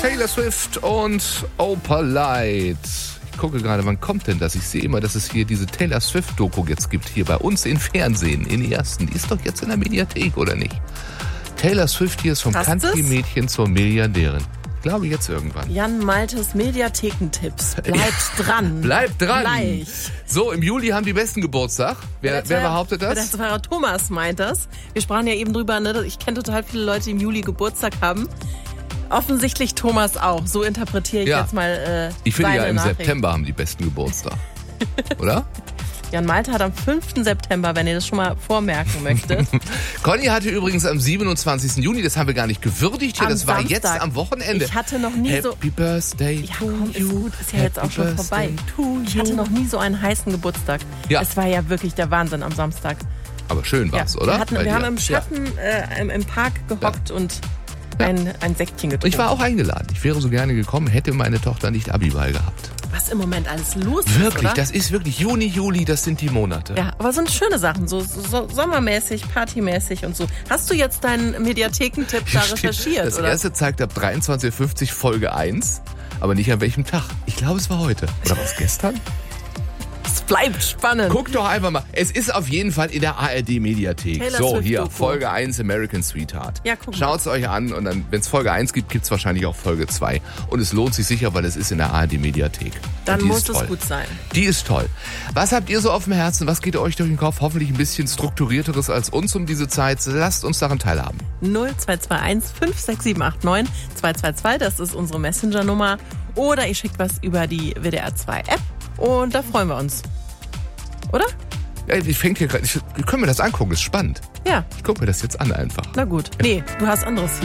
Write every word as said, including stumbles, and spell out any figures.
Taylor Swift und Opalite. Ich gucke gerade, wann kommt denn das? Ich sehe immer, dass es hier diese Taylor Swift-Doku jetzt gibt, hier bei uns im Fernsehen, in ersten. Die ist doch jetzt in der Mediathek, oder nicht? Taylor Swift hier ist vom Country-Mädchen zur Milliardärin. Ich glaube jetzt irgendwann. Jan Maltes Mediathekentipps. Bleibt dran. Bleibt dran. Gleich. So, im Juli haben die Besten Geburtstag. Wer, wer behauptet das? Der Zweier Thomas meint das. Wir sprachen ja eben drüber, ne? Ich kenne total viele Leute, die im Juli Geburtstag haben. Offensichtlich Thomas auch. So interpretiere ich ja. jetzt mal äh, Ich finde ja, im Nachricht. September haben die Besten Geburtstag. Oder? Jan Malte hat am fünften September, wenn ihr das schon mal vormerken möchtet. Conny hatte übrigens am siebenundzwanzigsten Juni, das haben wir gar nicht gewürdigt hier, am das war Samstag. jetzt am Wochenende. Ich hatte noch nie Happy so... Happy Birthday ja, to komm, you. Ist gut, ist ja Happy jetzt auch schon vorbei. Ich hatte noch nie so einen heißen Geburtstag. Ja. Es war ja wirklich der Wahnsinn am Samstag. Aber schön war's, ja, oder? Wir, hatten, wir haben im Schatten ja. äh, im, im Park gehockt ja. und ein, ein Säckchen getrunken. Ich war auch eingeladen. Ich wäre so gerne gekommen, hätte meine Tochter nicht Abiball gehabt. Was im Moment alles los ist, Wirklich, oder? das ist wirklich Juni, Juli, das sind die Monate. Ja, aber sind schöne Sachen, so, so sommermäßig, partymäßig und so. Hast du jetzt deinen Mediathekentipp da recherchiert, Das oder? erste zeigt ab dreiundzwanzig Uhr fünfzig Folge eins, aber nicht an welchem Tag. Ich glaube, es war heute. Oder war es gestern? Es bleibt spannend. Guck doch einfach mal. Es ist auf jeden Fall in der A R D-Mediathek. Taylor So, Swift hier, Doku. Folge eins, American Sweetheart. Ja, guck mal. Schaut's euch an und dann, wenn es Folge eins gibt, gibt's wahrscheinlich auch Folge zwei. Und es lohnt sich sicher, weil es ist in der A R D-Mediathek. Dann muss es gut sein. Die ist toll. Was habt ihr so auf dem Herzen? Was geht euch durch den Kopf? Hoffentlich ein bisschen strukturierteres als uns um diese Zeit. Lasst uns daran teilhaben. null zwei zwei eins fünf sechs sieben acht neun zwei zwei zwei, das ist unsere Messenger-Nummer. Oder ihr schickt was über die W D R zwei App und da freuen wir uns. Oder? Ja, ich fängt hier gerade. Ich, können wir das angucken? Das ist spannend. Ja. Ich gucke mir das jetzt an einfach. Na gut. Nee, du hast anderes hier.